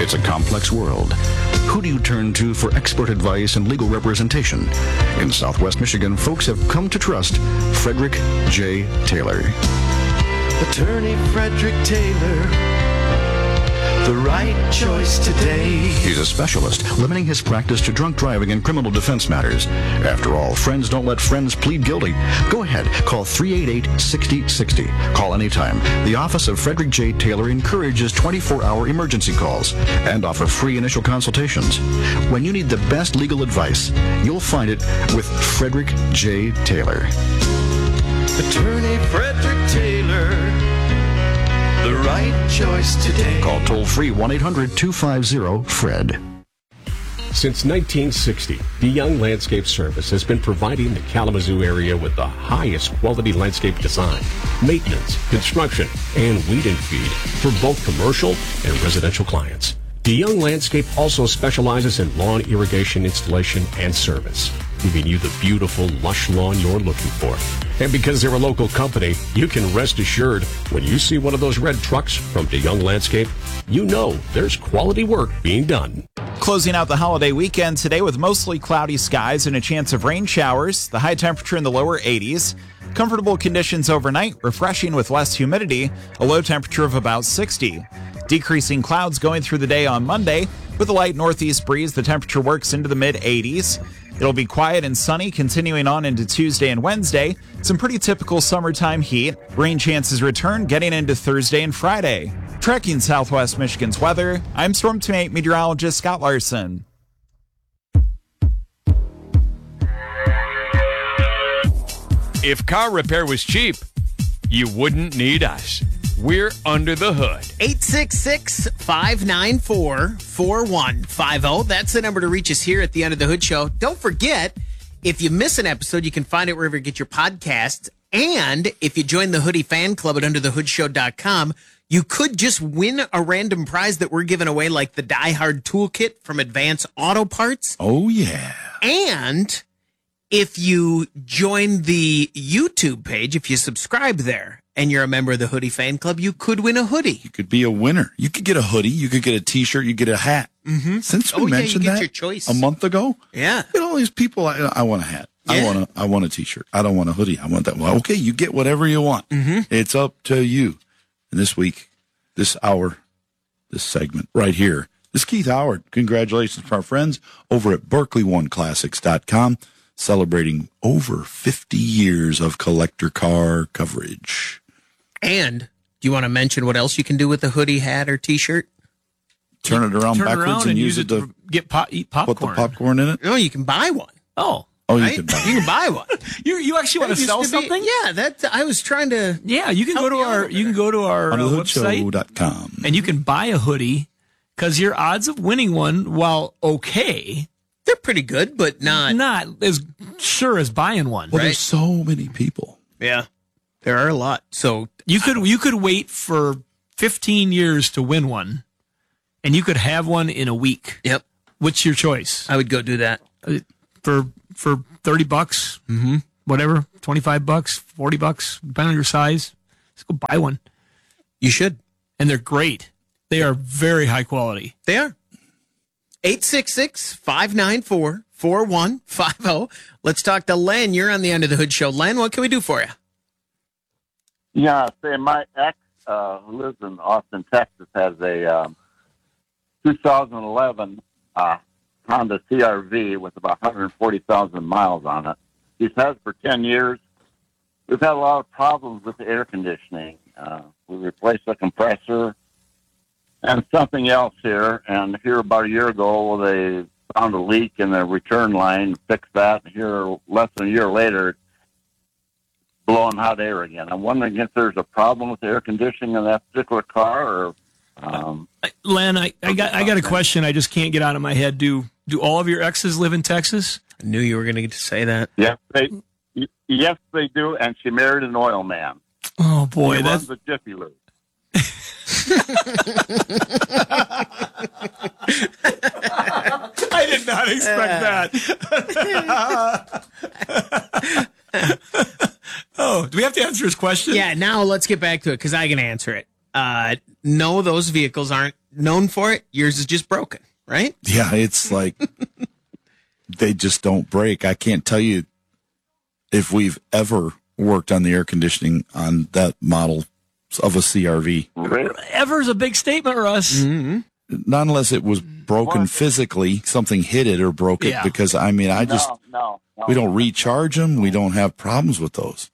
It's a complex world. Who do you turn to for expert advice and legal representation? In Southwest Michigan, folks have come to trust Frederick J. Taylor. Attorney Frederick Taylor, the right choice today. He's a specialist, limiting his practice to drunk driving and criminal defense matters. After all, friends don't let friends plead guilty. Go ahead, call 388-6060. Call anytime. The Office of Frederick J. Taylor encourages 24-hour emergency calls and offer free initial consultations. When you need the best legal advice, you'll find it with Frederick J. Taylor. Attorney Frederick Taylor, the right choice today. Call toll-free 1-800-250-FRED. Since 1960, DeYoung Landscape Service has been providing the Kalamazoo area with the highest quality landscape design, maintenance, construction, and weed and feed for both commercial and residential clients. DeYoung Landscape also specializes in lawn irrigation installation and service, giving you the beautiful, lush lawn you're looking for. And because they're a local company, you can rest assured when you see one of those red trucks from DeYoung Landscape, you know there's quality work being done. Closing out the holiday weekend today with mostly cloudy skies and a chance of rain showers, the high temperature in the lower 80s. Comfortable conditions overnight, refreshing with less humidity, a low temperature of about 60. Decreasing clouds going through the day on Monday. With a light northeast breeze, the temperature works into the mid-80s. It'll be quiet and sunny continuing on into Tuesday and Wednesday. Some pretty typical summertime heat. Rain chances return getting into Thursday and Friday. Tracking Southwest Michigan's weather, I'm Storm Team 8 meteorologist Scott Larson. If car repair was cheap, you wouldn't need us. We're Under the Hood. 866-594-4150. That's the number to reach us here at the Under the Hood Show. Don't forget, if you miss an episode, you can find it wherever you get your podcasts. And if you join the Hoodie fan club at underthehoodshow.com, you could just win a random prize that we're giving away, like the Die Hard Toolkit from Advance Auto Parts. Oh, yeah. And if you join the YouTube page, if you subscribe there, and you're a member of the Hoodie fan club, you could win a hoodie. You could be a winner. You could get a hoodie. You could get a T-shirt. You get a hat. Mm-hmm. Since we mentioned you get that your choice. a month ago, yeah, get all these people. I want a hat. Yeah. I want a T-shirt. I don't want a hoodie. I want that. Well, okay, you get whatever you want. Mm-hmm. It's up to you. And this week, this hour, this segment right here, this is Keith Howard. Congratulations to our friends over at BerkeleyOneClassics.com, celebrating over 50 years of collector car coverage. And do you want to mention what else you can do with a hoodie, hat, or T-shirt? Turn it around backwards and use it to eat popcorn. Put the popcorn in it? No, you can buy one. Oh, right? You can buy one. You actually want to sell something? Yeah, I was trying to. Yeah, you can go to our website underthehoodshow.com and you can buy a hoodie because your odds of winning one, while okay, they're pretty good, but not as sure as buying one. Well, there's so many people. Yeah, there are a lot. So you could wait for 15 years to win one, and you could have one in a week. Yep. What's your choice? I would go do that for $30, whatever, $25, $40, depending on your size. Just go buy one. You should, and they're great. They are very high quality. They are. 866-594-4150. Let's talk to Len. You're on the Under the Hood Show. Len, what can we do for you? Yeah, my ex who lives in Austin, Texas, has a 2011 Honda CR-V with about 140,000 miles on it. He's had it for 10 years. We've had a lot of problems with the air conditioning. We replaced the compressor and something else here. And here about a year ago, they found a leak in the return line, fixed that. And here, less than a year later, it's blowing hot air again. I'm wondering if there's a problem with the air conditioning in that particular car, or Len, I got a question I just can't get out of my head. Do all of your exes live in Texas? I knew you were going to get to say that. Yes, they do, and she married an oil man. Oh, boy. He runs a Jiffy Lube. I did not expect that. Oh, do we have to answer his question? Yeah, now let's get back to it because I can answer it. No, those vehicles aren't known for it. Yours is just broken, right? Yeah, it's like they just don't break. I can't tell you if we've ever worked on the air conditioning on that model of a CRV. Ever's a big statement, Russ. Mm-hmm. Not unless it was broken physically, something hit it or broke it. Yeah. Because I mean, No. we don't recharge them. We don't have problems with those.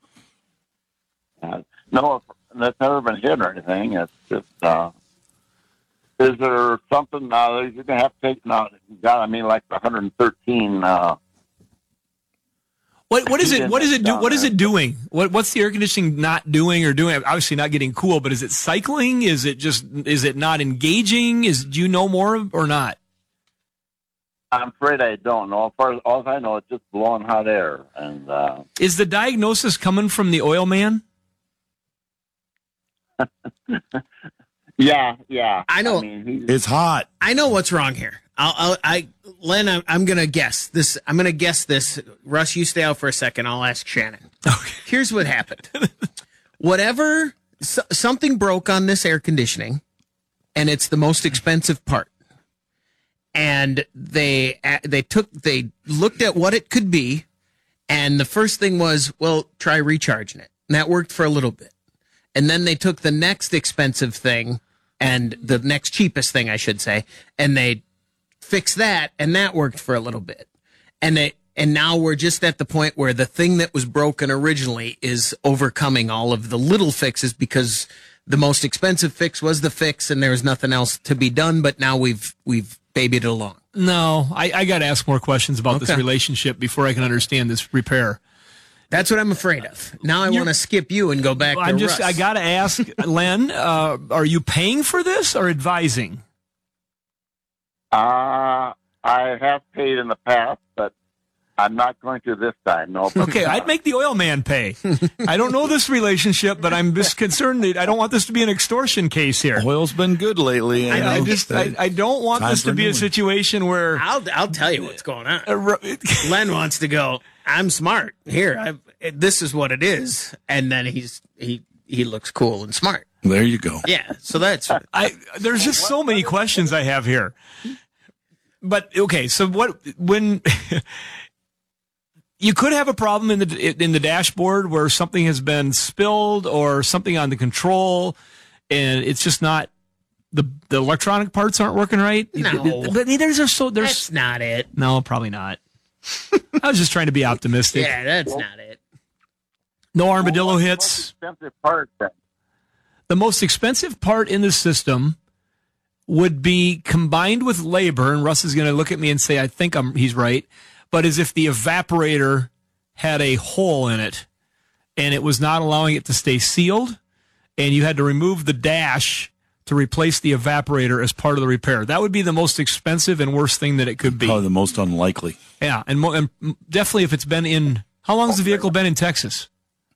No, that's never been hit or anything. It's just, is there something you're going to have to take now? God, I mean, like the 113. What is it? What is it do? What is it doing? What's the air conditioning not doing or doing? Obviously, not getting cool, but is it cycling? Is it not engaging? Do you know more or not? I'm afraid I don't know. As far as all I know, it's just blowing hot air. And is the diagnosis coming from the oil man? Yeah. I know. I mean, It's hot. I know what's wrong here. Len, I'm going to guess this. I'm going to guess this. Russ, you stay out for a second. I'll ask Shannon. Okay. Here's what happened. Something broke on this air conditioning, and it's the most expensive part. And they looked at what it could be, and the first thing was, well, try recharging it. And that worked for a little bit. And then they took the next expensive thing, and the next cheapest thing, I should say, and they fixed that, and that worked for a little bit. And now we're just at the point where the thing that was broken originally is overcoming all of the little fixes because the most expensive fix was the fix, and there was nothing else to be done. But now we've babied it along. No, I got to ask more questions about this relationship before I can understand this repair. That's what I'm afraid of. Now I want to skip you and go back to Russ. I got to ask, Len, are you paying for this or advising? I have paid in the past, but I'm not going to this time. No. Okay, I'd make the oil man pay. I don't know this relationship, but I'm just concerned that I don't want this to be an extortion case here. Oil's been good lately. I don't want this to be a situation where I'll tell you what's going on. Len wants to go, I'm smart. Here, this is what it is. And then he looks cool and smart. There you go. Yeah, so that's... there's just so many questions I have here. But, okay, so when... You could have a problem in the dashboard where something has been spilled or something on the control, and it's just not... The electronic parts aren't working right? No. But That's not it. No, probably not. I was just trying to be optimistic. Yeah, that's not it. No armadillo hits. Expensive part. The most expensive part in the system would be combined with labor, and Russ is going to look at me and say, I think he's right, but as if the evaporator had a hole in it, and it was not allowing it to stay sealed, and you had to remove the dash to replace the evaporator as part of the repair. That would be the most expensive and worst thing that it could be. Probably the most unlikely. Yeah, and definitely if it's been in... How long has the vehicle been in Texas?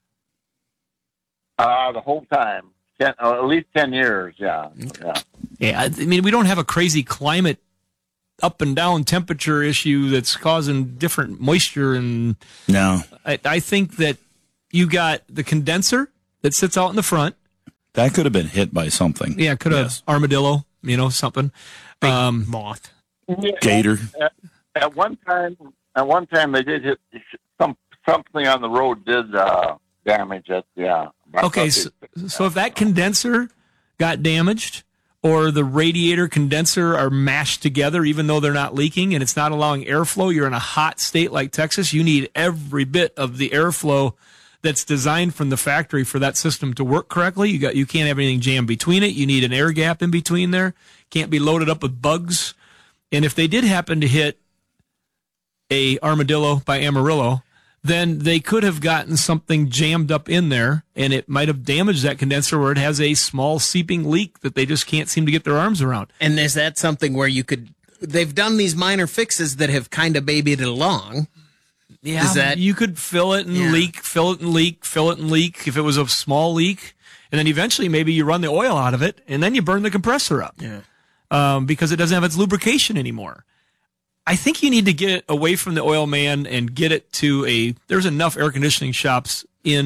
The whole time. At least 10 years, yeah. Yeah, I mean, we don't have a crazy climate up and down temperature issue that's causing different moisture. And No. I think that you got the condenser that sits out in the front. That could have been hit by something. Yeah, could have armadillo, something. Moth. Gator. At one time they did hit something on the road did damage it, yeah. Okay, so if that condenser got damaged or the radiator condenser are mashed together even though they're not leaking and it's not allowing airflow, you're in a hot state like Texas, you need every bit of the airflow that's designed from the factory for that system to work correctly. You can't have anything jammed between it. You need an air gap in between there. Can't be loaded up with bugs. And if they did happen to hit a armadillo by Amarillo, then they could have gotten something jammed up in there, and it might have damaged that condenser where it has a small seeping leak that they just can't seem to get their arms around. And is that something where they've done these minor fixes that have kind of babied it along? Yeah, you could fill it and leak, fill it and leak, fill it and leak if it was a small leak. And then eventually maybe you run the oil out of it, and then you burn the compressor up because it doesn't have its lubrication anymore. I think you need to get it away from the oil man and get it to there's enough air conditioning shops in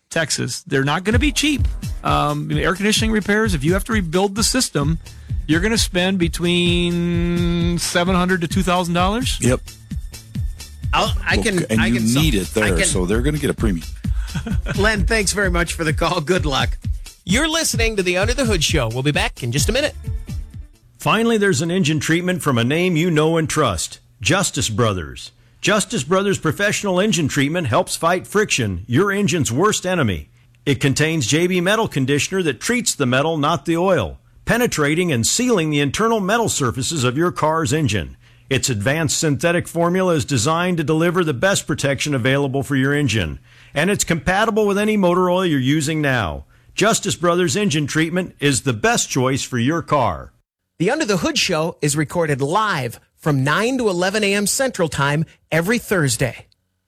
Texas. They're not going to be cheap. Air conditioning repairs, if you have to rebuild the system, you're going to spend between $700 to $2,000. Yep. I can need it there, so they're going to get a premium. Len, thanks very much for the call. Good luck. You're listening to the Under the Hood Show. We'll be back in just a minute. Finally, there's an engine treatment from a name you know and trust, Justice Brothers. Justice Brothers Professional Engine Treatment helps fight friction, your engine's worst enemy. It contains JB Metal Conditioner that treats the metal, not the oil, penetrating and sealing the internal metal surfaces of your car's engine. Its advanced synthetic formula is designed to deliver the best protection available for your engine, and it's compatible with any motor oil you're using now. Justice Brothers Engine Treatment is the best choice for your car. The Under the Hood Show is recorded live from 9 to 11 a.m. Central Time every Thursday.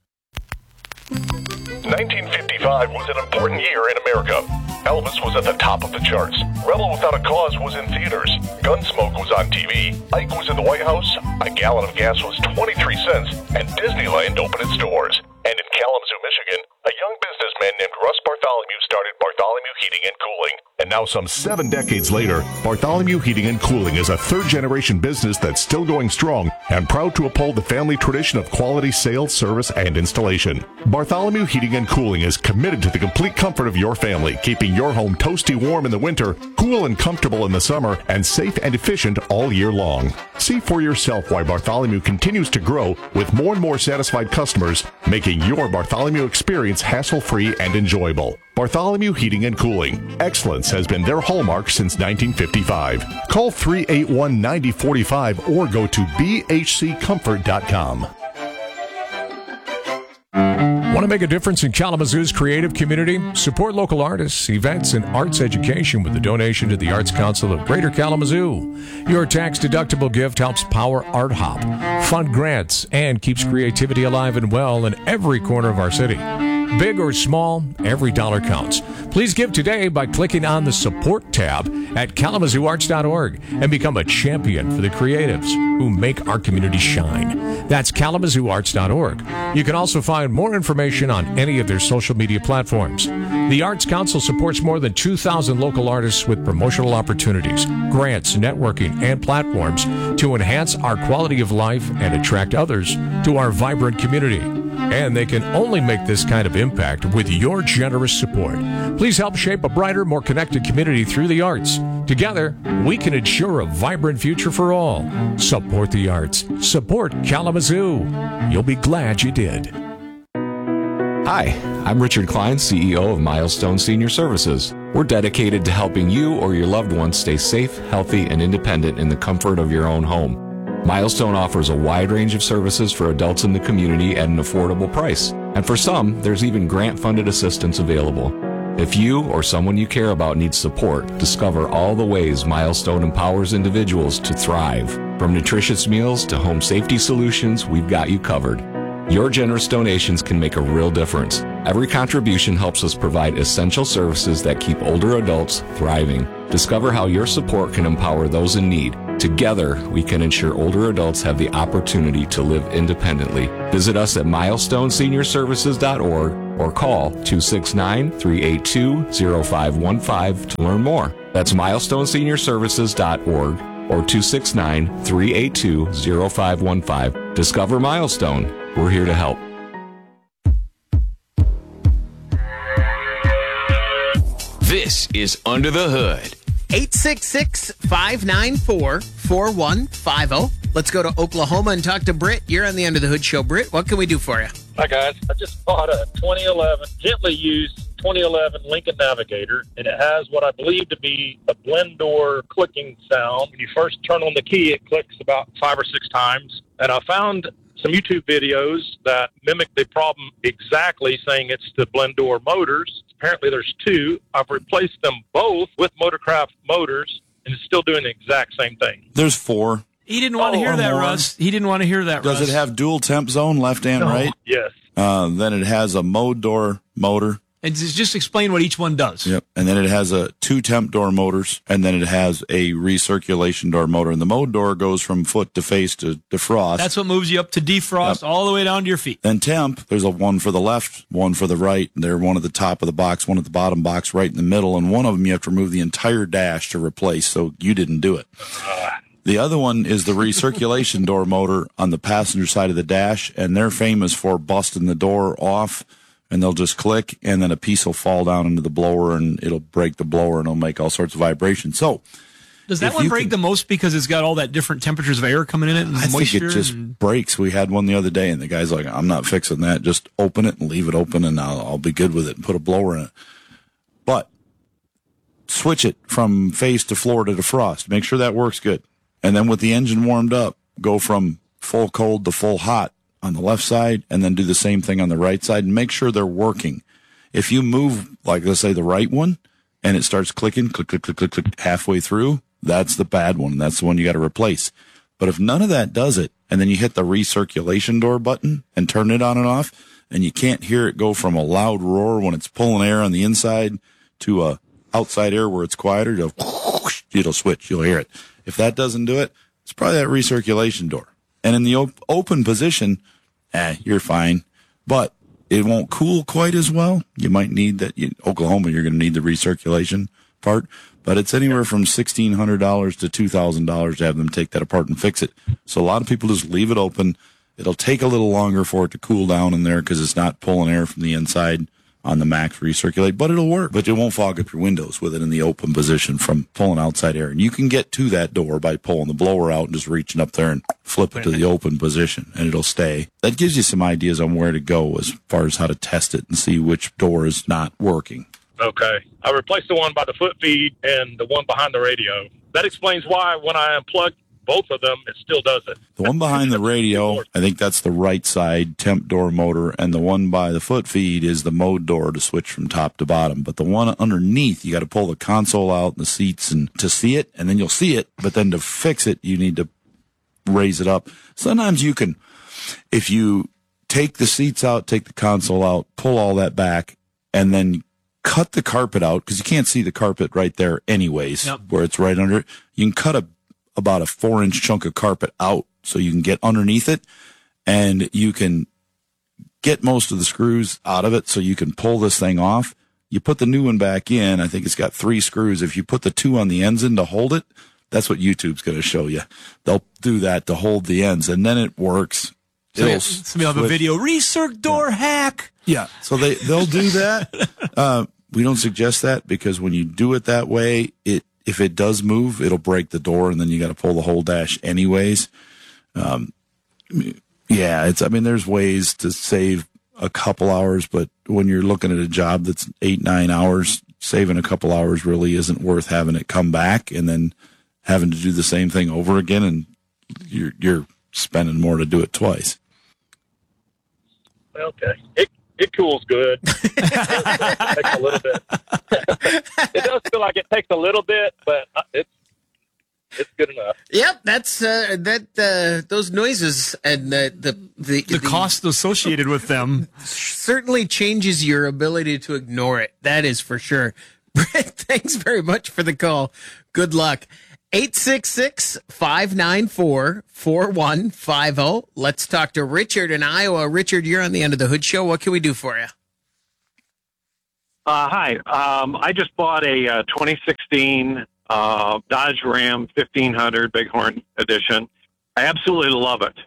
1955 was an important year in America. Elvis was at the top of the charts. Rebel Without a Cause was in theaters. Gunsmoke was on TV. Ike was in the White House. A gallon of gas was 23 cents. And Disneyland opened its doors. And in Kalamazoo, Michigan, a young businessman named Russ Bartholomew started Bartholomew Heating and Cooling. And now some 7 decades later, Bartholomew Heating and Cooling is a third-generation business that's still going strong and proud to uphold the family tradition of quality sales, service, and installation. Bartholomew Heating and Cooling is committed to the complete comfort of your family, keeping your home toasty warm in the winter, cool and comfortable in the summer, and safe and efficient all year long. See for yourself why Bartholomew continues to grow with more and more satisfied customers, making your Bartholomew experience hassle-free and enjoyable. Bartholomew Heating and Cooling. Excellence has been their hallmark since 1955. Call 381-9045 or go to bhccomfort.com. Want to make a difference in Kalamazoo's creative community? Support local artists, events, and arts education with a donation to the Arts Council of Greater Kalamazoo. Your tax-deductible gift helps power Art Hop, fund grants, and keeps creativity alive and well in every corner of our city. Big or small, every dollar counts. Please give today by clicking on the Support tab at KalamazooArts.org and become a champion for the creatives who make our community shine. That's KalamazooArts.org. You can also find more information on any of their social media platforms. The Arts Council supports more than 2,000 local artists with promotional opportunities, grants, networking, and platforms to enhance our quality of life and attract others to our vibrant community. And they can only make this kind of impact with your generous support. Please help shape a brighter, more connected community through the arts. Together, we can ensure a vibrant future for all. Support the arts. Support Kalamazoo. You'll be glad you did. Hi, I'm Richard Klein, CEO of Milestone Senior Services. We're dedicated to helping you or your loved ones stay safe, healthy, and independent in the comfort of your own home. Milestone offers a wide range of services for adults in the community at an affordable price. And for some, there's even grant-funded assistance available. If you or someone you care about needs support, discover all the ways Milestone empowers individuals to thrive. From nutritious meals to home safety solutions, we've got you covered. Your generous donations can make a real difference. Every contribution helps us provide essential services that keep older adults thriving. Discover how your support can empower those in need. Together, we can ensure older adults have the opportunity to live independently. Visit us at milestoneseniorservices.org or call 269-382-0515 to learn more. That's milestoneseniorservices.org or 269-382-0515. Discover Milestone. We're here to help. This is Under the Hood. 866-594-4150. Let's go to Oklahoma and talk to Britt. You're on the Under the Hood Show. Britt, what can we do for you? Hi, guys. I just bought a 2011, gently used 2011 Lincoln Navigator, and it has what I believe to be a blend door clicking sound. When you first turn on the key, it clicks about 5 or 6 times. And I found some YouTube videos that mimic the problem exactly, saying it's the blend door motors. Apparently there's 2. I've replaced them both with Motorcraft motors, and it's still doing the exact same thing. There's 4. He didn't want to hear that, Russ. He didn't want to hear that, Russ. Does it have dual temp zone, left and right? Yes. Then it has a mode door motor. And just explain what each one does. Yep. And then it has 2 temp door motors, and then it has a recirculation door motor. And the mode door goes from foot to face to defrost. That's what moves you up to defrost all the way down to your feet. Then temp, there's one for the left, one for the right. They're one at the top of the box, one at the bottom box, right in the middle. And one of them you have to remove the entire dash to replace, so you didn't do it. The other one is the recirculation door motor on the passenger side of the dash, and they're famous for busting the door off. And they'll just click, and then a piece will fall down into the blower, and it'll break the blower, and it'll make all sorts of vibrations. So, does that one break the most because it's got all that different temperatures of air coming in it and I moisture? think it just breaks. We had one the other day, and the guy's like, "I'm not fixing that. Just open it and leave it open, and I'll be good with it, and put a blower in it." But switch it from face to floor to defrost. Make sure that works good, and then with the engine warmed up, go from full cold to full hot on the left side, and then do the same thing on the right side, and make sure they're working. If you move, like let's say the right one, and it starts clicking, click, click, click, click, click halfway through, that's the bad one, and that's the one you got to replace. But if none of that does it, and then you hit the recirculation door button and turn it on and off, and you can't hear it go from a loud roar when it's pulling air on the inside to a outside air where it's quieter, it'll switch. You'll hear it. If that doesn't do it, it's probably that recirculation door. And in the open position, you're fine, but it won't cool quite as well. You might need that. Oklahoma, you're going to need the recirculation part, but it's anywhere from $1,600 to $2,000 to have them take that apart and fix it. So a lot of people just leave it open. It'll take a little longer for it to cool down in there because it's not pulling air from the inside on the max recirculate, but it'll work. But it won't fog up your windows with it in the open position from pulling outside air. And you can get to that door by pulling the blower out and just reaching up there and flip it to the open position, and it'll stay. That gives you some ideas on where to go as far as how to test it and see which door is not working. Okay. I replaced the one by the foot feed and the one behind the radio. That explains why when I unplug both of them, it still does it. The one behind the radio, I think that's the right side temp door motor, and the one by the foot feed is the mode door to switch from top to bottom. But the one underneath, you got to pull the console out and the seats and to see it, and then you'll see it. But then to fix it, you need to raise it up. Sometimes you can, if you take the seats out, take the console out, pull all that back, and then cut the carpet out, because you can't see the carpet right there anyways, where it's right under it. You can cut about a 4-inch chunk of carpet out so you can get underneath it, and you can get most of the screws out of it so you can pull this thing off. You put the new one back in. I think it's got 3 screws. If you put the 2 on the ends in to hold it, that's what YouTube's going to show you. They'll do that to hold the ends, and then it works. So we'll have a video recirc door hack. Yeah, so they'll do that. We don't suggest that because when you do it that way, if it does move, it'll break the door, and then you got to pull the whole dash anyways. There's ways to save a couple hours, but when you're looking at a job that's 8-9 hours, saving a couple hours really isn't worth having it come back and then having to do the same thing over again, and you're spending more to do it twice. Okay. It cools good. It takes a little bit. It does feel like it takes a little bit, but it's good enough. Yep, that's those noises and the cost associated with them certainly changes your ability to ignore it. That is for sure. Brett, thanks very much for the call. Good luck. 866-594-4150. Let's talk to Richard in Iowa. Richard, you're on the End of the Hood Show. What can we do for you? Hi. I just bought a 2016 Dodge Ram 1500 Bighorn Edition. I absolutely love it.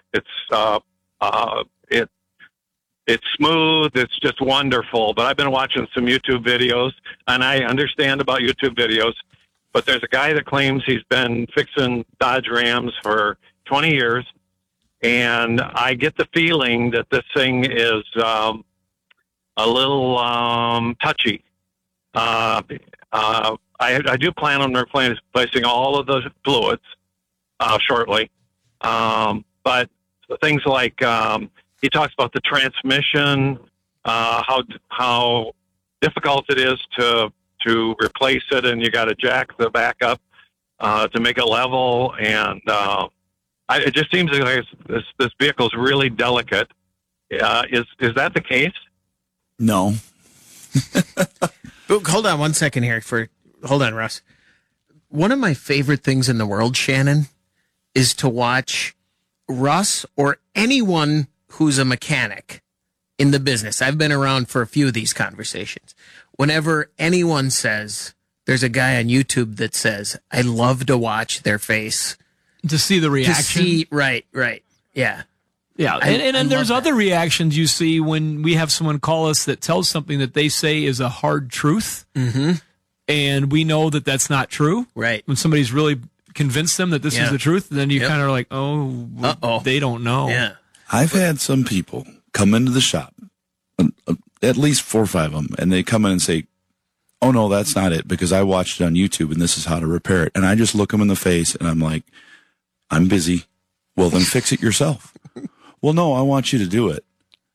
It's smooth. It's just wonderful. But I've been watching some YouTube videos, and I understand about YouTube videos. But there's a guy that claims he's been fixing Dodge Rams for 20 years, and I get the feeling that this thing is a little touchy. I do plan on replacing all of the fluids shortly, but things like he talks about the transmission, how difficult it is to replace it, and you got to jack the back up to make it level. And it just seems like this vehicle is really delicate. Is that the case? No, Hold on 1 second here. Hold on, Russ. One of my favorite things in the world, Shannon, is to watch Russ or anyone who's a mechanic in the business. I've been around for a few of these conversations. Whenever anyone says, there's a guy on YouTube that says, I love to watch their face. To see the reaction. Right. Yeah. Yeah, and there's other reactions you see when we have someone call us that tells something that they say is a hard truth, and we know that that's not true. Right. When somebody's really convinced them that this is the truth, then you kind of are like, oh, they don't know. Yeah. I've had some people come into the shop, at least 4 or 5 of them, and they come in and say, oh, no, that's not it, because I watched it on YouTube, and this is how to repair it. And I just look them in the face, and I'm like, I'm busy. Well, then fix it yourself. Well, no, I want you to do it.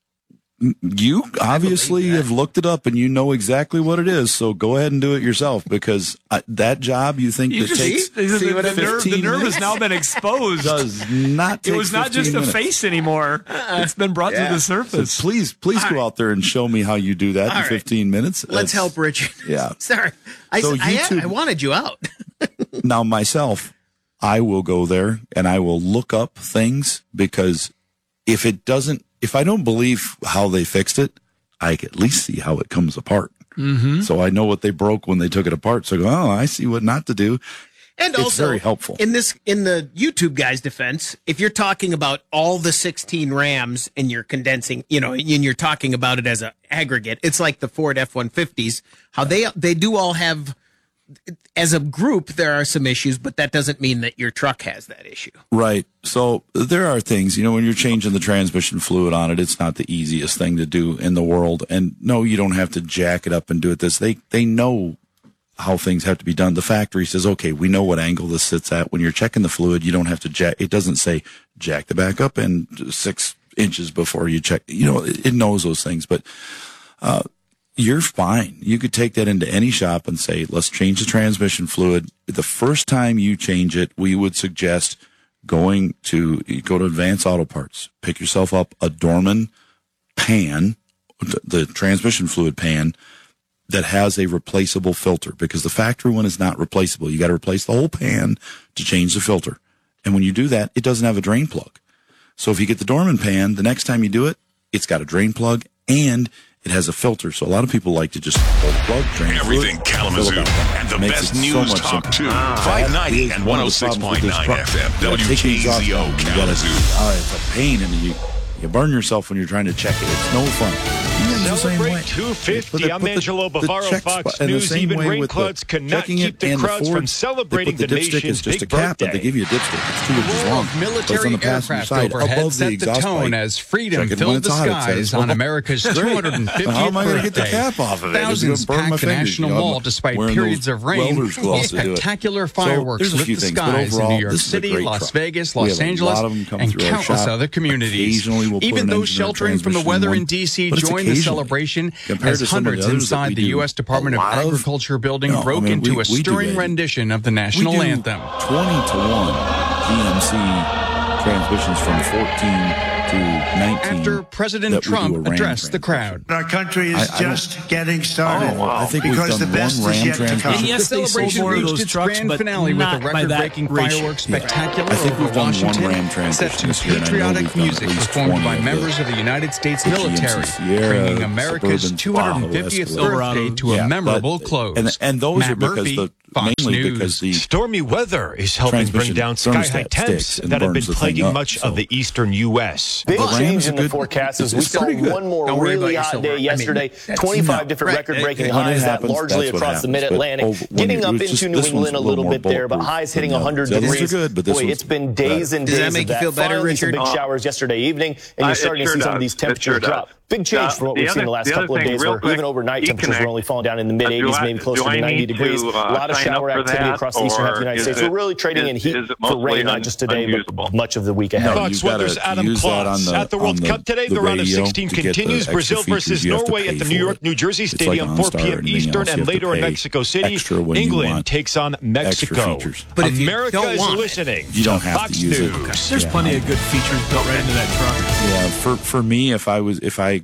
You obviously have looked it up and you know exactly what it is, so go ahead and do it yourself, because that job you think that takes 15 the nerve has now been exposed. Does not take It was not just 15 a minutes. face anymore. It's been brought to the surface. So please go out there and show me how you do that in 15 minutes. Let's help Richard. Yeah. Sorry. I wanted you out. Now, myself, I will go there and I will look up things, because if I don't believe how they fixed it, I can at least see how it comes apart. Mm-hmm. So I know what they broke when they took it apart. So I go, oh, I see what not to do. And it's also, very helpful. In the YouTube guy's defense, if you're talking about all the 16 Rams and you're condensing, and you're talking about it as an aggregate, it's like the Ford F-150s, how they do all have, as a group, there are some issues, but that doesn't mean that your truck has that issue. Right. So there are things, when you're changing the transmission fluid on it, it's not the easiest thing to do in the world. And no, you don't have to jack it up and do it this. They know how things have to be done. The factory says, okay, we know what angle this sits at. When you're checking the fluid, you don't have to jack. It doesn't say jack the back up and 6 inches before you check. It knows those things, but, you're fine. You could take that into any shop and say, let's change the transmission fluid. The first time you change it, we would suggest go to Advanced Auto Parts. Pick yourself up a Dorman pan, the transmission fluid pan, that has a replaceable filter, because the factory one is not replaceable. You got to replace the whole pan to change the filter. And when you do that, it doesn't have a drain plug. So if you get the Dorman pan, the next time you do it, it's got a drain plug and it has a filter. So a lot of people like to just pull the plug, drain Everything fluid, Kalamazoo and the makes best it so news much talk simpler. too. 590 and 106.9 FM. WKZO Kalamazoo. It's a pain, and you burn yourself when you're trying to check it. It's no fun. Celebrate 250. I'm Angelo Bavaro, Fox News. Even rain clouds cannot keep the crowds from celebrating the nation's big birthday. They give you a dipstick. It's 2 inches long. Military aircraft overhead set the tone as freedom filled the skies on America's 250th birthday. How am I going to get the cap off of it? Thousands packed the National Mall despite periods of rain, while spectacular fireworks lit the skies in New York City, Las Vegas, Los Angeles, and countless other communities. Even those sheltering from the weather in D.C. joined the celebration as hundreds inside the U.S. Department of Agriculture building broke into a stirring rendition of the national anthem. 20-1 GMC transmissions from 14 to 19. After President Trump addressed the crowd. Our country is just getting started. I think because the best is yet to come. And yes, the celebration reached its grand finale with a record-breaking fireworks spectacular over Washington, set to patriotic music performed by members of the United States military, bringing America's 250th birthday to a memorable close. And those Matt are because Murphy, Fox mainly News. because the stormy weather is helping bring down sky-high temps that have been plaguing much of the eastern U.S. Big change in the forecast as we saw one more really hot day yesterday. 25 different record-breaking highs that largely across the mid-Atlantic. Getting up into New England a little bit there, but highs hitting 100 degrees. Boy, it's been days and days of that. Does that make you feel better, Richard? Big showers yesterday evening, and you're starting to see some of these temperatures drop. Big change from what we've seen the last couple of days, where even overnight temperatures were only falling down in the mid-80s, maybe closer to 90 degrees. A lot of shower activity across the eastern half of the United States. We're really trading in heat for rain, not just today, but much of the week ahead. Fox Weather's Adam Klotz. At the World Cup today, the round of 16 continues. Brazil versus Norway at the New York, New Jersey Stadium, 4 p.m. Eastern, and later in Mexico City, England takes on Mexico. But if America is listening to Fox News. There's plenty of good features built right into that truck. Yeah, for me, if I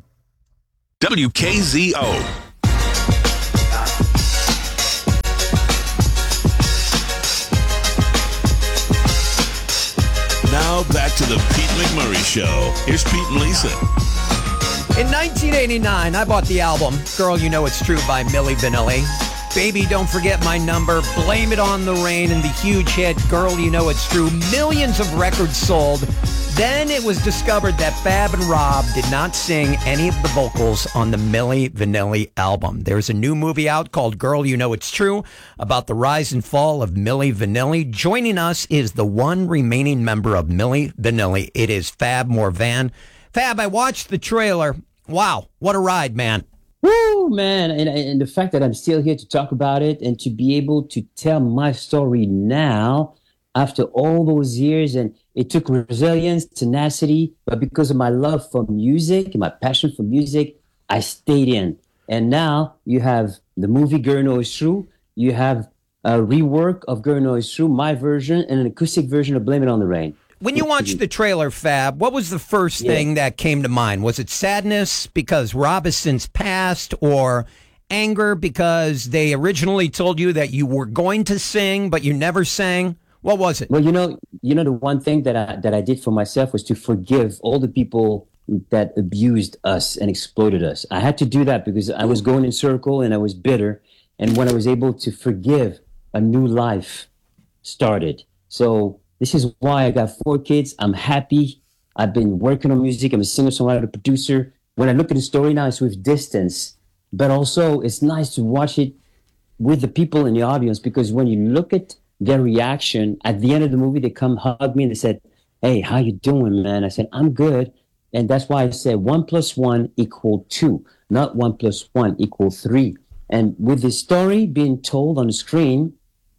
FM. WKZO. Now back to the Pete McMurray Show. Here's Pete and Lisa. In 1989, I bought the album Girl, You Know It's True by Milli Vanilli. Baby, Don't Forget My Number, Blame It on the Rain, and the huge hit Girl, You Know It's True. Millions of records sold. Then it was discovered that Fab and Rob did not sing any of the vocals on the Milli Vanilli album. There's a new movie out called Girl, You Know It's True about the rise and fall of Milli Vanilli. Joining us is the one remaining member of Milli Vanilli. It is Fab Morvan. Fab, I watched the trailer. Wow, what a ride, man. Woo, man. And the fact that I'm still here to talk about it and to be able to tell my story now after all those years, and it took resilience, tenacity, but because of my love for music and my passion for music, I stayed in. And now you have the movie Girl You Know It's True. You have a rework of Girl You Know It's True, my version, and an acoustic version of Blame It on the Rain. When you watched the trailer, Fab, what was the first thing that came to mind? Was it sadness because Robison's passed, or anger because they originally told you that you were going to sing, but you never sang? What was it? Well, you know, the one thing that I did for myself was to forgive all the people that abused us and exploited us. I had to do that because I was going in circle and I was bitter. And when I was able to forgive, a new life started. So this is why I got 4 kids. I'm happy. I've been working on music. I'm a singer-songwriter, producer. When I look at the story now, it's with distance. But also, it's nice to watch it with the people in the audience, because when you look at their reaction, at the end of the movie, they come hug me and they said, "Hey, how you doing, man?" I said, "I'm good." And that's why I said 1 + 1 = 2, not 1 + 1 = 3. And with the story being told on the screen,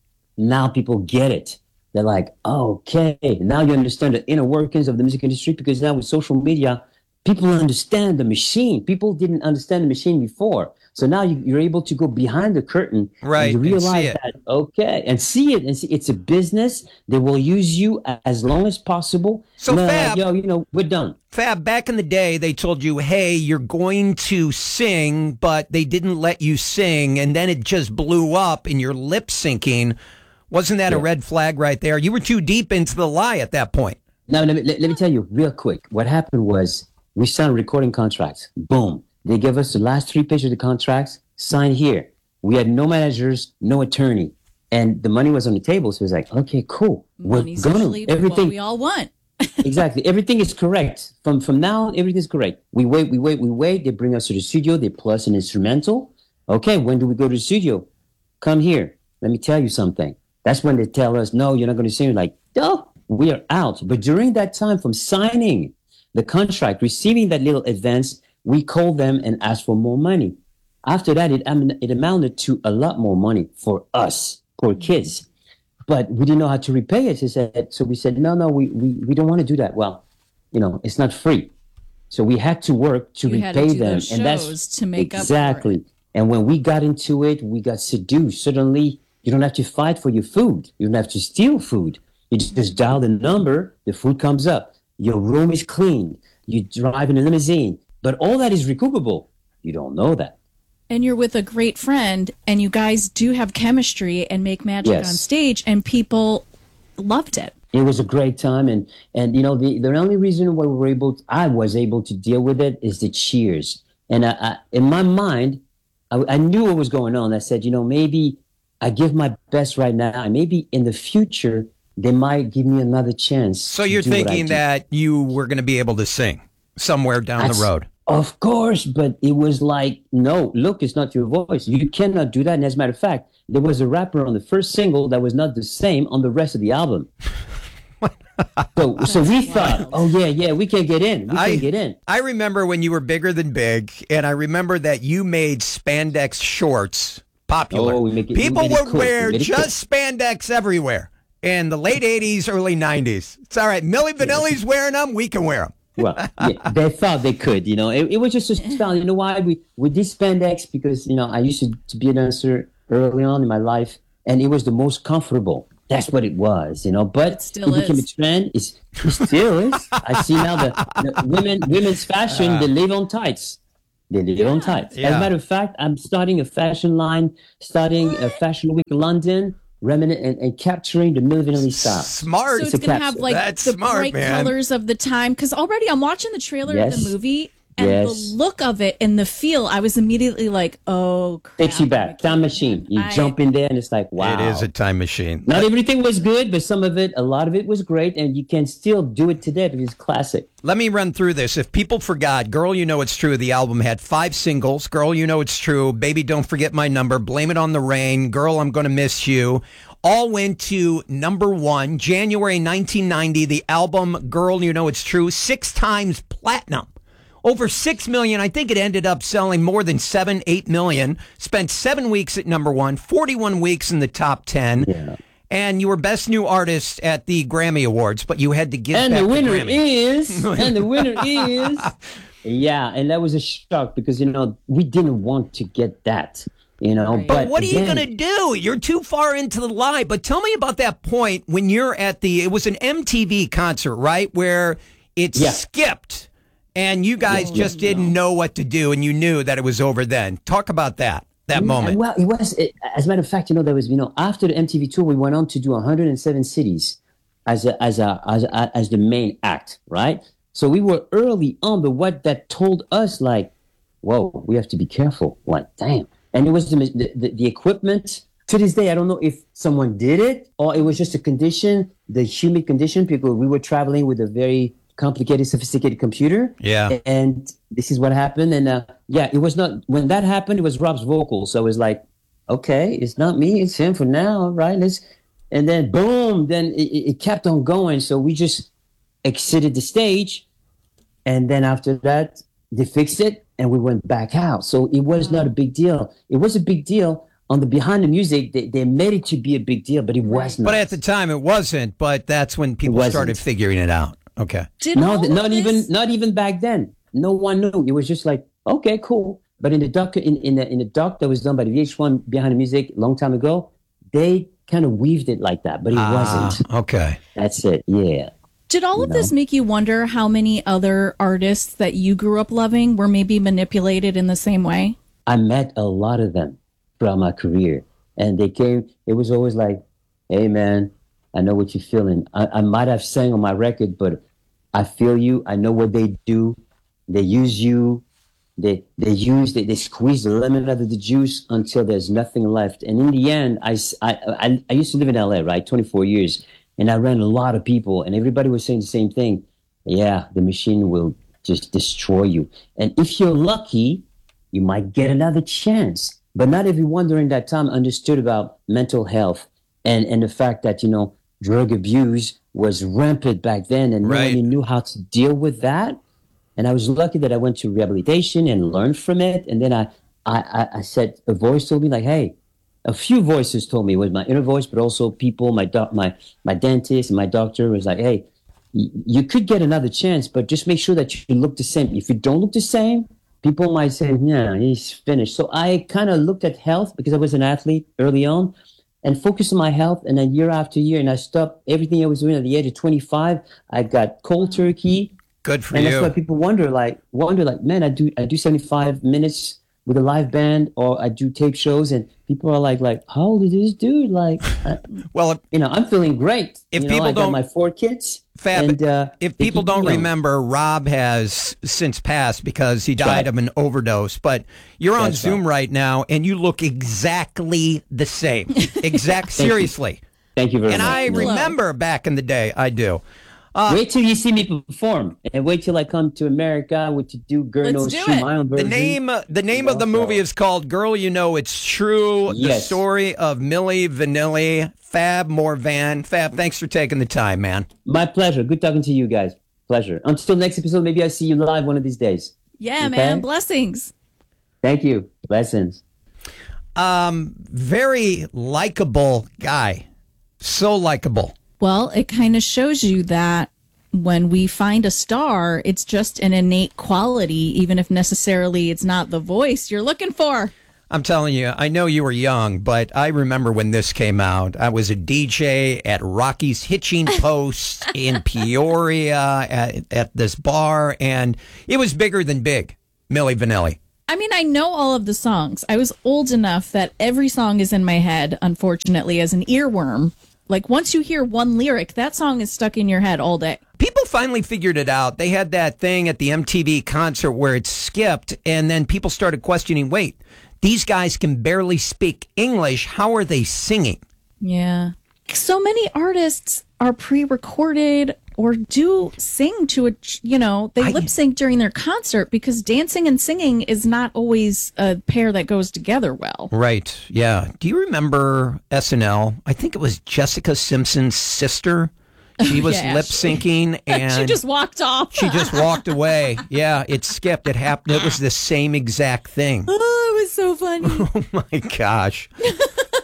now people get it. They're like, oh, okay, now you understand the inner workings of the music industry, because now with social media, people understand the machine. People didn't understand the machine before. So now you're able to go behind the curtain, right, and you realize that, okay, and see it. And see, it's a business. They will use you as long as possible. So Fab, we're done. Fab, back in the day, they told you, hey, you're going to sing, but they didn't let you sing. And then it just blew up and you're lip syncing. Wasn't that a red flag right there? You were too deep into the lie at that point. No, let me tell you real quick. What happened was we signed recording contracts. Boom. They gave us the last 3 pages of the contracts. Sign here. We had no managers, no attorney. And the money was on the table. So it was like, okay, cool. Money's usually what we all want. Exactly. Everything is correct. From now on, everything is correct. We wait. They bring us to the studio. They play us an instrumental. Okay, when do we go to the studio? Come here. Let me tell you something. That's when they tell us, no, you're not going to sing. We're like, oh, we are out. But during that time, from signing the contract, receiving that little advance, we called them and asked for more money. After that, it amounted to a lot more money for us, poor kids. But we didn't know how to repay it. So we said, no, we don't want to do that. Well, it's not free. So we had to work to repay them. And that's to make exactly. Up for it. And when we got into it, we got seduced. Suddenly, you don't have to fight for your food. You don't have to steal food. You just dial the number, the food comes up. Your room is clean. You drive in a limousine. But all that is recoupable. You don't know that. And you're with a great friend, and you guys do have chemistry and make magic on stage, and people loved it. It was a great time, and the only reason why I was able to deal with it is the cheers. And in my mind, I knew what was going on. I said, maybe I give my best right now, and maybe in the future they might give me another chance. So you're thinking that you were going to be able to sing somewhere down the road? Of course, but it was like, no, look, it's not your voice. You cannot do that. And as a matter of fact, there was a rapper on the first single that was not the same on the rest of the album. So we thought, oh, yeah, we can get in. We can get in. I remember when you were bigger than big, and I remember that you made spandex shorts popular. People would wear just spandex everywhere in the late 80s, early 90s. It's all right. Milli Vanilli's wearing them. We can wear them. Well, they thought they could, It was just a style. You know why? We did spandex because, I used to be a dancer early on in my life, and it was the most comfortable. That's what it was, But it became a trend. It still is. I see now the women's fashion, they live on tights. They live on tights. As a matter of fact, I'm starting a fashion line, starting a Fashion Week London, remnant and capturing the Milli Vanilli style. Smart. So it's going to have the bright colors of the time. Because already I'm watching the trailer of the movie, and the look of it and the feel, I was immediately like, oh, crap. Takes you back. Time machine. You jump in there and it's like, wow. It is a time machine. Not everything was good, but a lot of it was great. And you can still do it today because it's classic. Let me run through this. If people forgot, Girl You Know It's True, the album had 5 singles. Girl You Know It's True, Baby Don't Forget My Number, Blame It on the Rain, Girl I'm Gonna Miss You. All went to number 1, January 1990. The album Girl You Know It's True, 6 times platinum. Over 6 million. I think it ended up selling more than 7, 8 million. Spent 7 weeks at number 1, 41 weeks in the top 10. Yeah. And you were Best New Artist at the Grammy Awards, but you had to give and back the winner the Grammy. is. Yeah, and that was a shock because, we didn't want to get that, Right. But what are you going to do? You're too far into the lie. But tell me about that point when you're it was an MTV concert, right? Where it skipped and you guys just didn't know what to do and you knew that it was over then. Talk about that moment. Well, it was, as a matter of fact, there was, after the MTV tour, we went on to do 107 cities as the main act, right? So we were early on, but what that told us, like, whoa, we have to be careful. Like, damn. And it was the equipment. To this day, I don't know if someone did it or it was just a condition, the humid condition, because we were traveling with a very complicated, sophisticated computer. Yeah. And this is what happened. And it was not, when that happened, it was Rob's vocal. So I was like, okay, it's not me, it's him for now, right? And then boom, then it kept on going. So we just exited the stage. And then after that, they fixed it and we went back out. So it was not a big deal. It was a big deal. On the behind the music, they made it to be a big deal, but it wasn't. But at the time, it wasn't. But that's when people started figuring it out. Okay. Not even back then. No one knew. It was just like, okay, cool. But in the doc that was done by the VH1 Behind the Music a long time ago, they kind of weaved it like that, but it wasn't. Okay. That's it. Yeah. Did all of this make you wonder how many other artists that you grew up loving were maybe manipulated in the same way? I met a lot of them throughout my career. And they came, it was always like, hey, man, I know what you're feeling. I might have sang on my record, but I feel you. I know what they do. They use you. They squeeze the lemon out of the juice until there's nothing left. And in the end, I used to live in LA, right? 24 years. And I ran a lot of people, and everybody was saying the same thing. Yeah, the machine will just destroy you. And if you're lucky, you might get another chance. But not everyone during that time understood about mental health and the fact that, drug abuse was rampant back then, and nobody knew how to deal with that. And I was lucky that I went to rehabilitation and learned from it. And then I said, a voice told me, like, hey, a few voices told me, it was my inner voice, but also people, my dentist and my doctor was like, hey, you could get another chance, but just make sure that you look the same. If you don't look the same, people might say, yeah, he's finished. So I kind of looked at health because I was an athlete early on and focused on my health. And then year after year, and I stopped everything I was doing at the age of 25. I got cold turkey. Good for you. And that's why people wonder, man, I do 75 minutes with a live band, or I do tape shows, and people are like, how old is this dude? Like, well, I'm feeling great. If people I got my 4 kids. Fab, and, if people don't remember, Rob has since passed because he died of an overdose. But you're on Zoom right now, and you look exactly the same. Seriously. Thank you very much. And I remember back in the day. I do. Wait till you see me perform, and wait till I come to America to do Girl Knows True, my own version. The name of the movie is called Girl You Know It's True, The Story of Milli Vanilli. Fab Morvan. Fab, thanks for taking the time, man. My pleasure. Good talking to you guys. Pleasure. Until next episode, maybe I see you live one of these days. Yeah, man. Blessings. Thank you. Blessings. Very likable guy. So likable. Well, it kind of shows you that when we find a star, it's just an innate quality, even if necessarily it's not the voice you're looking for. I'm telling you, I know you were young, but I remember when this came out. I was a DJ at Rocky's Hitching Post in Peoria at this bar, and it was bigger than big, Milli Vanilli. I mean, I know all of the songs. I was old enough that every song is in my head, unfortunately, as an earworm. Like, once you hear one lyric, that song is stuck in your head all day. People finally figured it out. They had that thing at the MTV concert where it skipped, and then people started questioning, wait, these guys can barely speak English. How are they singing? Yeah. So many artists are pre-recorded or do sing to they lip sync during their concert because dancing and singing is not always a pair that goes together well. Right. Yeah. Do you remember SNL? I think it was Jessica Simpson's sister. She was lip syncing and she just walked off. She just walked away. Yeah, it skipped. It happened. It was the same exact thing. Oh, it was so funny. Oh my gosh.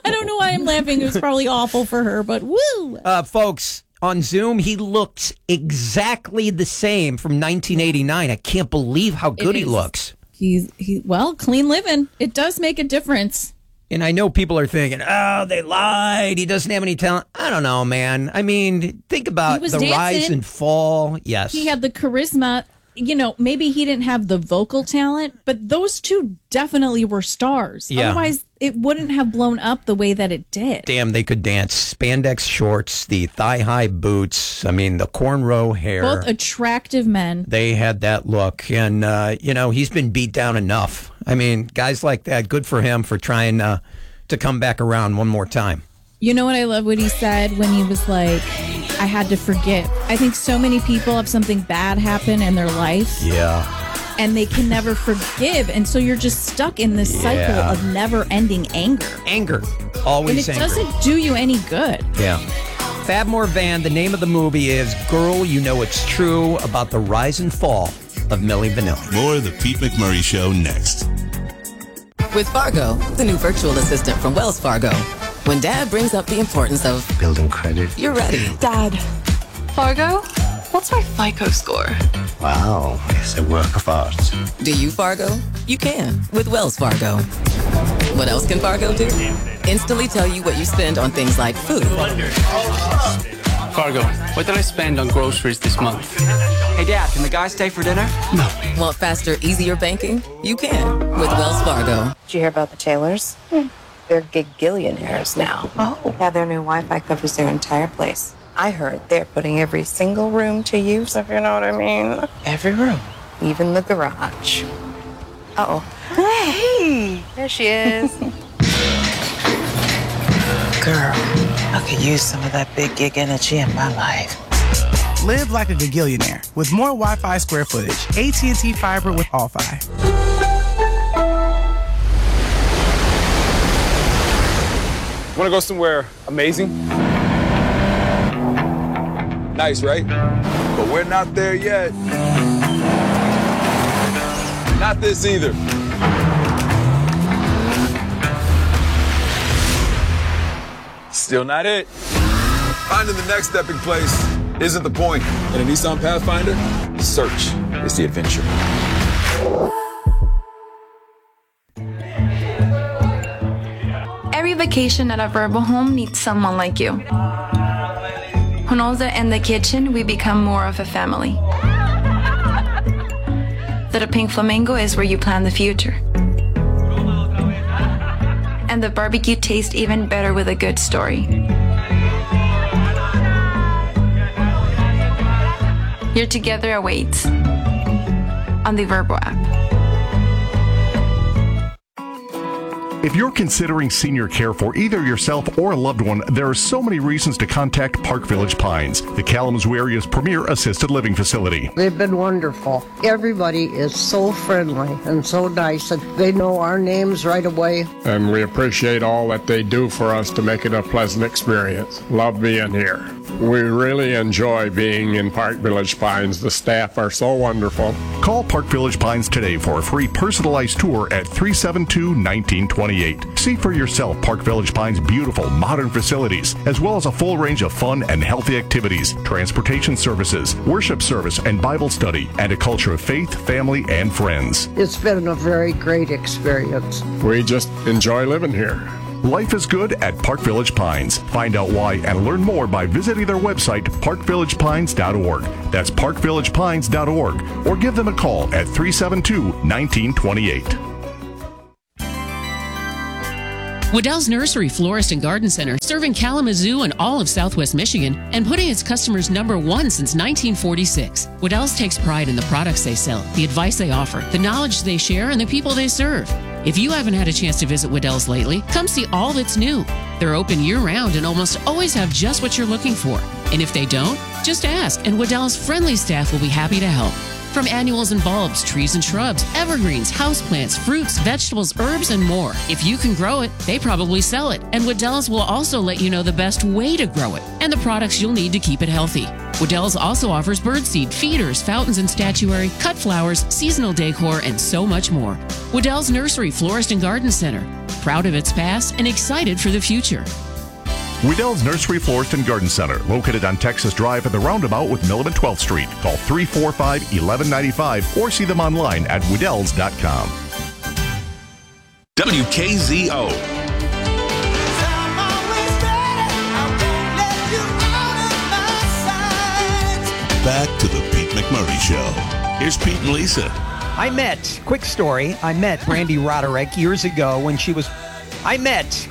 I don't know why I'm laughing. It was probably awful for her, but woo! Folks, on Zoom, he looks exactly the same from 1989. I can't believe how good he looks. Well, clean living. It does make a difference. And I know people are thinking, oh, they lied. He doesn't have any talent. I don't know, man. I mean, think about the rise and fall. Yes. He had the charisma. You know, maybe he didn't have the vocal talent, but those two definitely were stars. Yeah. Otherwise, it wouldn't have blown up the way that it did. Damn, they could dance. Spandex shorts, the thigh-high boots. I mean, the cornrow hair. Both attractive men. They had that look. And, he's been beat down enough. I mean, guys like that, good for him for trying to come back around one more time. You know what I love what he said when he was like, I had to forgive. I think so many people have something bad happen in their life. Yeah. And they can never forgive. And so you're just stuck in this cycle of never-ending anger. Anger. Always angry. And it doesn't do you any good. Yeah. Fabmore Van, the name of the movie is Girl, You Know It's True, about the rise and fall of Milli Vanilli. More of the Pete McMurray Show next. With Fargo, the new virtual assistant from Wells Fargo. When Dad brings up the importance of building credit, you're ready. Dad, Fargo? What's my FICO score? Wow, it's a work of art. Do you, Fargo? You can with Wells Fargo. What else can Fargo do? Instantly tell you what you spend on things like food. Fargo, what did I spend on groceries this month? Hey, Dad, can the guy stay for dinner? No. Want faster, easier banking? You can with Wells Fargo. Did you hear about the Taylors? They're gigillionaires now. Oh. Yeah, their new Wi-Fi covers their entire place. I heard they're putting every single room to use, if you know what I mean. Every room? Even the garage. Uh-oh. Hey! There she is. Girl, I could use some of that big gig energy in my life. Live like a gigillionaire with more Wi-Fi square footage. AT&T Fiber with All-Fi. Want to go somewhere amazing? Nice, right? But we're not there yet. Not this either. Still not it. Finding the next epic place isn't the point. In a Nissan Pathfinder, search is the adventure. Every vacation at a Vrbo home needs someone like you, who knows that in the kitchen we become more of a family. That a pink flamingo is where you plan the future. And the barbecue tastes even better with a good story. Your together awaits on the Vrbo app. If you're considering senior care for either yourself or a loved one, there are so many reasons to contact Park Village Pines, the Kalamazoo area's premier assisted living facility. They've been wonderful. Everybody is so friendly and so nice, and they know our names right away. And we appreciate all that they do for us to make it a pleasant experience. Love being here. We really enjoy being in Park Village Pines. The staff are so wonderful. Call Park Village Pines today for a free personalized tour at 372-1928. See for yourself Park Village Pines' beautiful modern facilities, as well as a full range of fun and healthy activities, transportation services, worship service and Bible study, and a culture of faith, family, and friends. It's been a very great experience. We just enjoy living here. Life is good at Park Village Pines. Find out why and learn more by visiting their website, parkvillagepines.org. That's parkvillagepines.org. Or give them a call at 372-1928. Waddell's Nursery, Florist, and Garden Center, serving Kalamazoo and all of Southwest Michigan and putting its customers #1 since 1946. Waddell's takes pride in the products they sell, the advice they offer, the knowledge they share, and the people they serve. If you haven't had a chance to visit Waddell's lately, come see all that's new. They're open year-round and almost always have just what you're looking for. And if they don't, just ask, and Waddell's friendly staff will be happy to help. From annuals and bulbs, trees and shrubs, evergreens, houseplants, fruits, vegetables, herbs, and more. If you can grow it, they probably sell it. And Waddell's will also let you know the best way to grow it and the products you'll need to keep it healthy. Waddell's also offers birdseed, feeders, fountains and statuary, cut flowers, seasonal decor, and so much more. Waddell's Nursery, Florist, and Garden Center. proud of its past and excited for the future. Weddell's Nursery Florist and Garden Center, located on Texas Drive at the roundabout with Milam and 12th Street. Call 345-1195 or see them online at weddells.com. WKZO. Back to the Pete McMurray Show. Here's Pete and Lisa. Quick story, I met Brandy Roderick years ago when she was... I met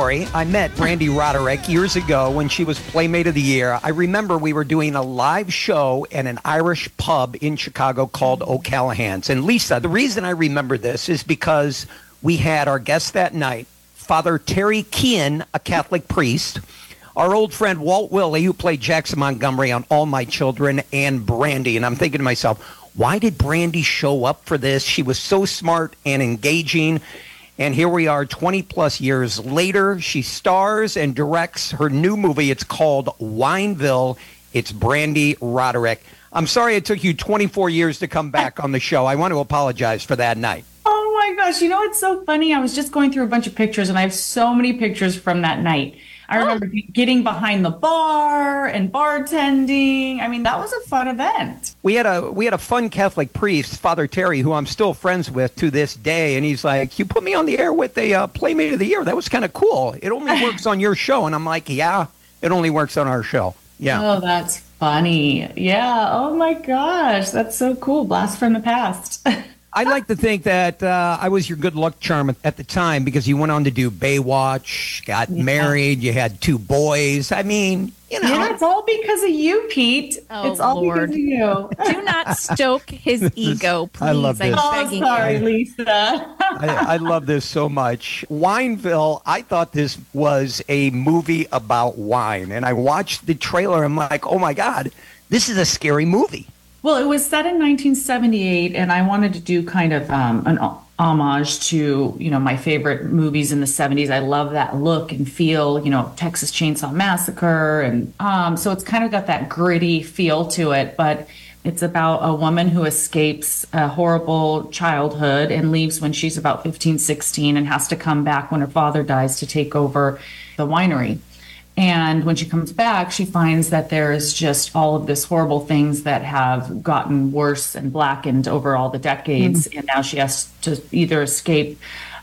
Brandy Roderick years ago when she was Playmate of the Year. I remember we were doing a live show at an Irish pub in Chicago called O'Callahan's. And Lisa, the reason I remember this is because we had our guest that night, Father Terry Kean, a Catholic priest, our old friend Walt Willey, who played Jackson Montgomery on All My Children, and Brandy. And I'm thinking to myself, why did Brandy show up for this? She was so smart and engaging. And here we are 20 plus years later. She stars and directs her new movie. It's called Wineville. It's Brandy Roderick. I'm sorry it took you 24 years to come back on the show. I want to apologize for that night. Oh my gosh. You know, it's so funny. I was just going through a bunch of pictures and I have so many pictures from that night. I remember getting behind the bar and bartending. I mean, that was a fun event. We had a fun Catholic priest, Father Terry, who I'm still friends with to this day. And he's like, you put me on the air with a Playmate of the Year. That was kind of cool. It only works on your show. And I'm like, yeah, it only works on our show. Yeah. Oh, that's funny. Yeah. Oh my gosh. That's so cool. Blast from the past. I'd like to think that I was your good luck charm at the time because you went on to do Baywatch, got married, you had 2 boys. I mean, you know. Yeah, it's all because of you, Pete. Oh, it's all Lord. because of you. Do not stoke his ego, please. I love this. Oh, sorry, Lisa. I love this so much. Wineville, I thought this was a movie about wine. And I watched the trailer. I'm like, oh, my God, this is a scary movie. Well, it was set in 1978, and I wanted to do kind of an homage to, you know, my favorite movies in the 70s. I love that look and feel, you know, Texas Chainsaw Massacre. And so it's kind of got that gritty feel to it, but it's about a woman who escapes a horrible childhood and leaves when she's about 15, 16 and has to come back when her father dies to take over the winery. And when she comes back, she finds that there's just all of this horrible things that have gotten worse and blackened over all the decades. And now she has to either escape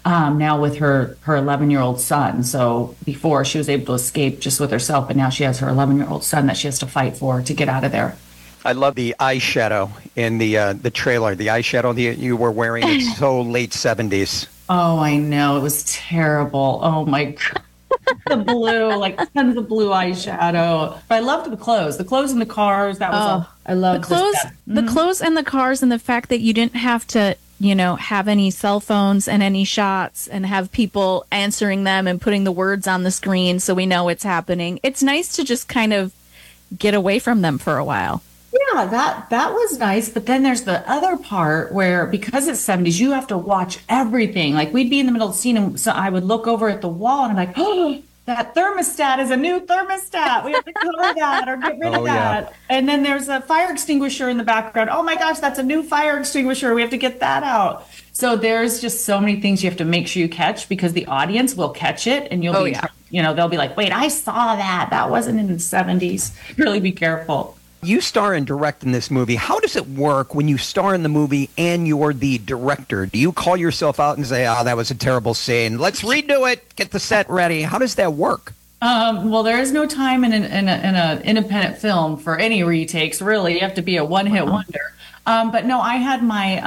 now with her 11-year-old son. So before she was able to escape just with herself, but now she has her 11-year-old son that she has to fight for to get out of there. I love the eyeshadow in the trailer. The eyeshadow that you were wearing, it's so late 70s. Oh, I know. It was terrible. Oh, my God. The blue, like tons of blue eyeshadow. But I loved the clothes. The clothes in the cars. That was I loved the clothes. The clothes and the cars, and the fact that you didn't have to, you know, have any cell phones and any shots and have people answering them and putting the words on the screen so we know it's happening. It's nice to just kind of get away from them for a while. Yeah, that was nice. But then there's the other part where, because it's 70s, you have to watch everything. Like, we'd be in the middle of the scene, and so I would look over at the wall, and I'm like, oh, that thermostat is a new thermostat. We have to cover that or get rid of that. Yeah. And then there's a fire extinguisher in the background. Oh, my gosh, that's a new fire extinguisher. We have to get that out. So there's just so many things you have to make sure you catch, because the audience will catch it, and you'll you know, they'll be like, wait, I saw that. That wasn't in the 70s. Really be careful. You star and direct in this movie. How does it work when you star in the movie and you're the director? Do you call yourself out and say, oh, that was a terrible scene, let's redo it, get the set ready? How does that work? Well, there is no time in an independent film for any retakes, really. You have to be a one-hit wonder. But no, I had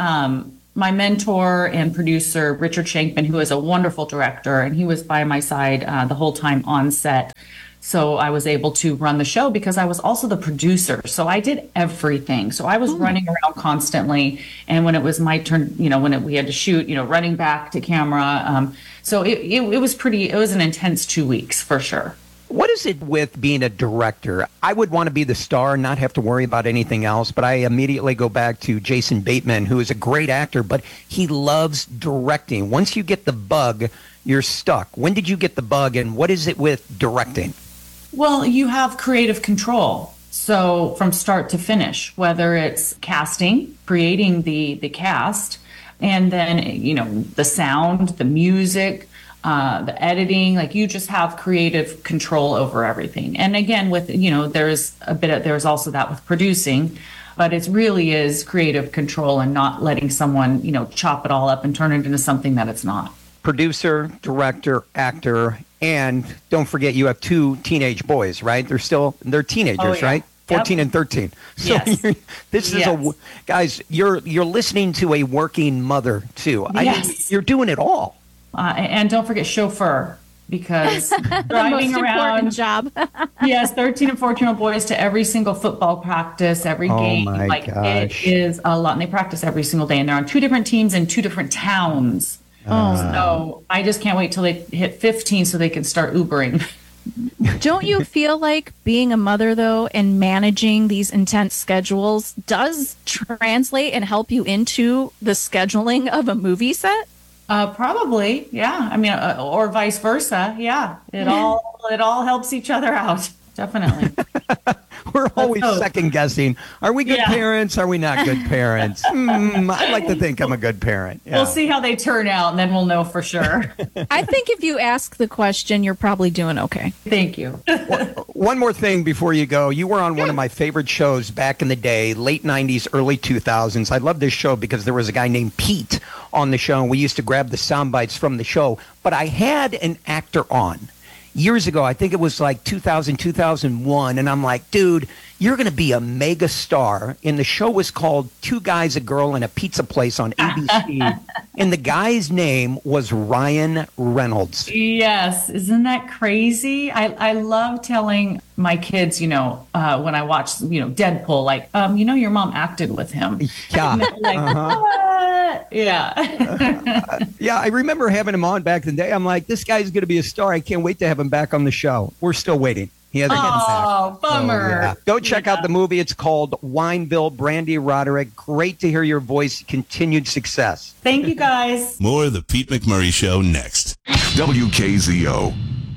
my mentor and producer, Richard Shankman, who is a wonderful director, and he was by my side the whole time on set. So I was able to run the show because I was also the producer. So I did everything. So I was running around constantly. And when it was my turn, you know, we had to shoot, you know, running back to camera. So it was an intense 2 weeks for sure. What is it with being a director? I would want to be the star and not have to worry about anything else, but I immediately go back to Jason Bateman, who is a great actor, but he loves directing. Once you get the bug, you're stuck. When did you get the bug, and what is it with directing? Well, you have creative control. So from start to finish, whether it's casting, creating the cast, and then, you know, the sound, the music, the editing. Like, you just have creative control over everything. And again, with, there's also that with producing, but it really is creative control and not letting someone, chop it all up and turn it into something that it's not. Producer, director, actor, and don't forget you have 2 teenage boys, right? They're teenagers, right? 14 and 13. So yes. Guys, you're listening to a working mother too. Yes. I mean, you're doing it all. And don't forget chauffeur, because driving around. Job. Yes, 13 and 14-year-old boys to every single football practice, every game. My It gosh. is a lot. And they practice every single day. And they're on 2 different teams in 2 different towns. So I just can't wait till they hit 15 so they can start Ubering. Don't you feel like being a mother, though, and managing these intense schedules does translate and help you into the scheduling of a movie set? Probably, yeah. I mean, or vice versa. Yeah, it all helps each other out. Definitely. We're always second guessing. Are we good parents? Are we not good parents? I like to think I'm a good parent. Yeah. We'll see how they turn out, and then we'll know for sure. I think if you ask the question, you're probably doing okay. Thank you. One more thing before you go. You were on one of my favorite shows back in the day, late 90s, early 2000s. I love this show because there was a guy named Pete on the show, and we used to grab the sound bites from the show. But I had an actor on years ago. I think it was like 2000, 2001. And I'm like, dude, you're going to be a mega star. And the show was called 2 Guys, a Girl, and a Pizza Place on ABC. And the guy's name was Ryan Reynolds. Yes. Isn't that crazy? I love telling my kids, when I watch, Deadpool, like, your mom acted with him. Yeah. Like, what? Yeah. Yeah, I remember having him on back in the day. I'm like, this guy's going to be a star. I can't wait to have him back on the show. We're still waiting. He hasn't come back. Oh, bummer. So, Go check out the movie. It's called Wineville. Brandy Roderick. Great to hear your voice. Continued success. Thank you, guys. More of the Pete McMurray Show next. WKZO.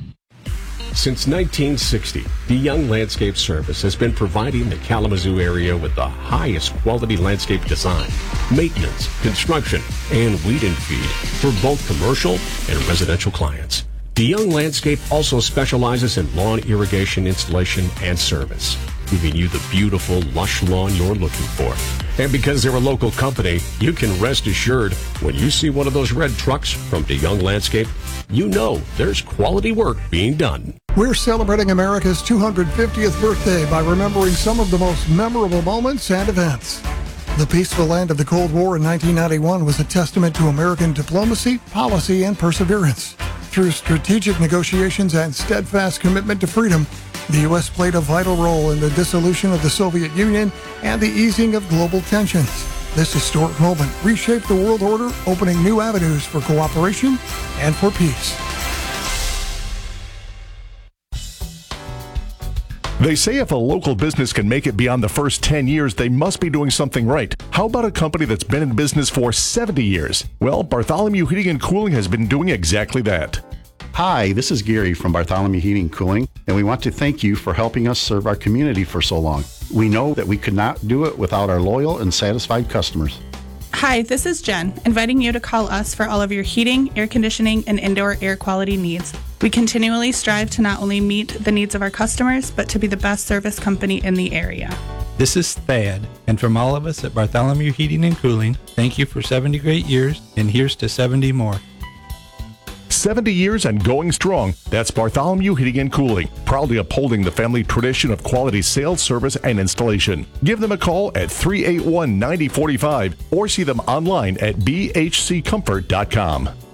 Since 1960, DeYoung Landscape Service has been providing the Kalamazoo area with the highest quality landscape design, maintenance, construction, and weed and feed for both commercial and residential clients. DeYoung Landscape also specializes in lawn irrigation installation and service, giving you the beautiful, lush lawn you're looking for. And because they're a local company, you can rest assured when you see one of those red trucks from DeYoung Landscape, you know there's quality work being done. We're celebrating America's 250th birthday by remembering some of the most memorable moments and events. The peaceful end of the Cold War in 1991 was a testament to American diplomacy, policy, and perseverance. Through strategic negotiations and steadfast commitment to freedom, the U.S. played a vital role in the dissolution of the Soviet Union and the easing of global tensions. This historic moment reshaped the world order, opening new avenues for cooperation and for peace. They say if a local business can make it beyond the first 10 years, they must be doing something right. How about a company that's been in business for 70 years? Well, Bartholomew Heating and Cooling has been doing exactly that. Hi, this is Gary from Bartholomew Heating and Cooling, and we want to thank you for helping us serve our community for so long. We know that we could not do it without our loyal and satisfied customers. Hi, this is Jen, inviting you to call us for all of your heating, air conditioning, and indoor air quality needs. We continually strive to not only meet the needs of our customers, but to be the best service company in the area. This is Thad, and from all of us at Bartholomew Heating and Cooling, thank you for 70 great years, and here's to 70 more. 70 years and going strong. That's Bartholomew Heating and Cooling, proudly upholding the family tradition of quality sales, service, and installation. Give them a call at 381-9045 or see them online at bhccomfort.com.